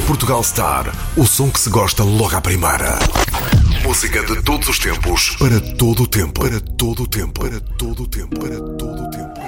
Portugal Star, o som que se gosta logo à primeira. Música de todos os tempos, para todo o tempo, para todo o tempo, para todo o tempo, para todo o tempo.